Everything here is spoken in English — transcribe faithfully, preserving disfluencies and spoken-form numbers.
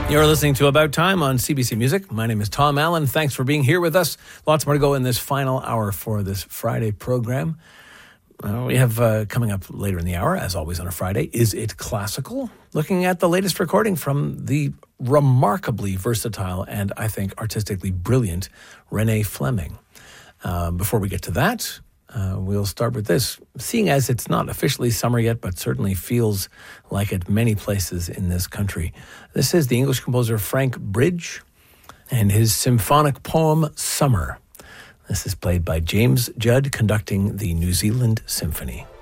You're listening to About Time on C B C Music. My name is Tom Allen. Thanks for being here with us. Lots more to go in this final hour for this Friday program. Uh, we have uh, coming up later in the hour, as always on a Friday, Is It Classical? Looking at the latest recording from the remarkably versatile and, I think, artistically brilliant Renee Fleming. Uh, before we get to that, uh, we'll start with this. Seeing as it's not officially summer yet, but certainly feels like it many places in this country. This is the English composer Frank Bridge and his symphonic poem, Summer. This is played by James Judd, conducting the New Zealand Symphony.